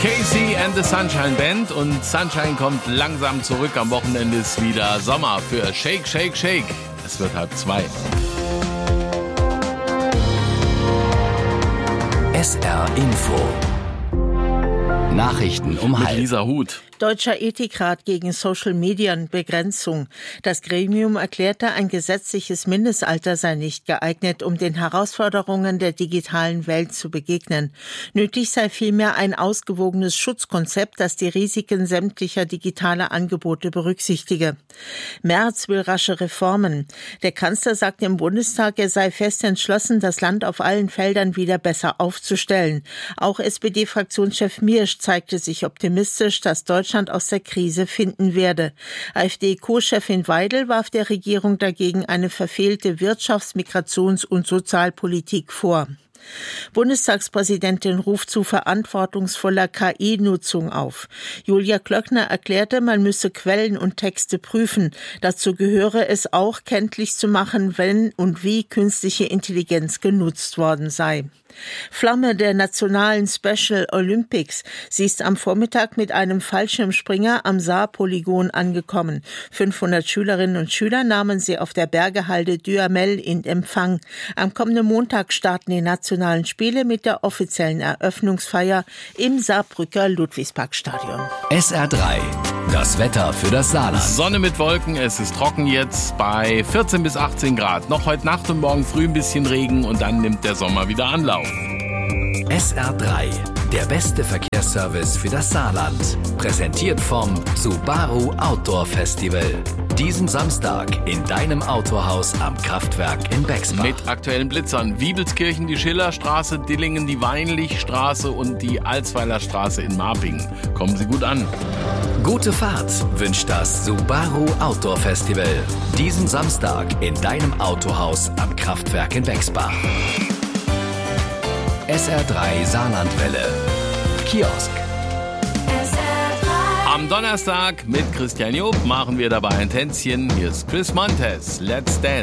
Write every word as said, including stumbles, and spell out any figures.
Casey and the Sunshine Band, und Sunshine kommt langsam zurück. Am Wochenende ist wieder Sommer für Shake, Shake, Shake. Es wird halb zwei. S R Info. Nachrichten um Mit halb. Lisa Huth. Deutscher Ethikrat gegen Social-Medien-Begrenzung. Das Gremium erklärte, ein gesetzliches Mindestalter sei nicht geeignet, um den Herausforderungen der digitalen Welt zu begegnen. Nötig sei vielmehr ein ausgewogenes Schutzkonzept, das die Risiken sämtlicher digitaler Angebote berücksichtige. Merz will rasche Reformen. Der Kanzler sagte im Bundestag, er sei fest entschlossen, das Land auf allen Feldern wieder besser aufzustellen. Auch S P D-Fraktionschef Miersch zeigte sich optimistisch, dass Deutschland aus der Krise finden werde. AfD-Co-Chefin Weidel warf der Regierung dagegen eine verfehlte Wirtschafts-, Migrations- und Sozialpolitik vor. Bundestagspräsidentin ruft zu verantwortungsvoller K I-Nutzung auf. Julia Klöckner erklärte, man müsse Quellen und Texte prüfen. Dazu gehöre es auch, kenntlich zu machen, wenn und wie künstliche Intelligenz genutzt worden sei. Flamme der nationalen Special Olympics. Sie ist am Vormittag mit einem Fallschirmspringer am Saar-Polygon angekommen. fünfhundert Schülerinnen und Schüler nahmen sie auf der Bergehalde Duhamel in Empfang. Am kommenden Montag starten die nationalen Spiele mit der offiziellen Eröffnungsfeier im Saarbrücker Ludwigsparkstadion. S R drei. Das Wetter für das Saarland. Sonne mit Wolken, es ist trocken jetzt bei vierzehn bis achtzehn Grad. Noch heute Nacht und morgen früh ein bisschen Regen und dann nimmt der Sommer wieder Anlauf. S R drei. Der beste Verkehrsservice für das Saarland. Präsentiert vom Subaru Outdoor Festival. Diesen Samstag in deinem Autohaus am Kraftwerk in Bexbach. Mit aktuellen Blitzern. Wiebelskirchen, die Schillerstraße, Dillingen, die Weinlichstraße und die Alsweiler Straße in Marpingen. Kommen Sie gut an. Gute Fahrt wünscht das Subaru Outdoor Festival. Diesen Samstag in deinem Autohaus am Kraftwerk in Bexbach. S R drei Saarlandwelle. Kiosk. Am Donnerstag mit Christian Job machen wir dabei ein Tänzchen. Hier ist Chris Montes. Let's Dance.